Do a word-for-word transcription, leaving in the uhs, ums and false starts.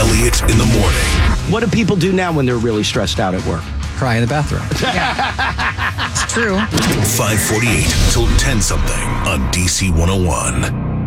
Elliott in the morning. What do people do now when they're really stressed out at work? Cry in the bathroom. It's true. five forty-eight till ten something on D C one oh one.